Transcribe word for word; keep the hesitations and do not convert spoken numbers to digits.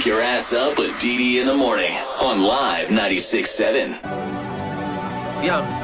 Wake your ass up with D D in the morning on Live ninety-six point seven. Young.